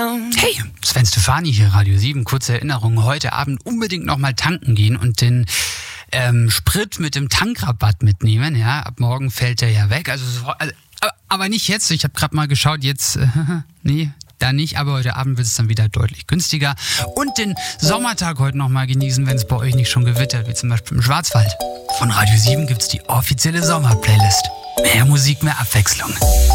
Hey, Sven Stefani hier, Radio 7. Kurze Erinnerung, heute Abend unbedingt nochmal tanken gehen und den Sprit mit dem Tankrabatt mitnehmen. Ja, ab morgen fällt der ja weg. Aber nicht jetzt. Ich habe gerade mal geschaut, jetzt, nee, da nicht. Aber heute Abend wird es dann wieder deutlich günstiger. Und den Sommertag heute nochmal genießen, wenn es bei euch nicht schon gewittert, wie zum Beispiel im Schwarzwald. Von Radio 7 gibt's die offizielle Sommerplaylist. Mehr Musik, mehr Abwechslung.